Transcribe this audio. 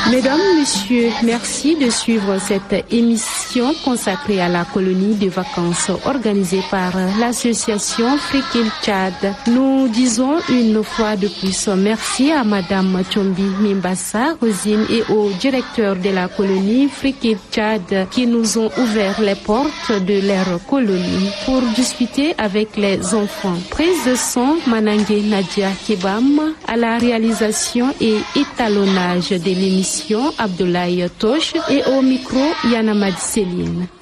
Mesdames, Messieurs, merci de suivre cette émission consacrée à la colonie de vacances organisée par l'association Frikil Tchad. Nous disons une fois de plus merci à Madame Tchombi Mimbassa, Rosine, et au directeur de la colonie Frikil Tchad qui nous ont ouvert les portes de leur colonie pour discuter avec les enfants. Prise de son, Manangé Nadia Kebam, à la réalisation et étalonnage de l'émission Abdoulaye Toche, et au micro Yanamad Céline.